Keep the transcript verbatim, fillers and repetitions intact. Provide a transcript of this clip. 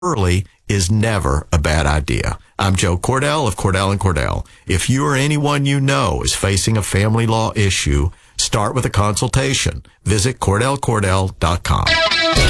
early is never a bad idea. I'm Joe Cordell of Cordell and Cordell. If you or anyone you know is facing a family law issue, start with a consultation. Visit Cordell Cordell dot com.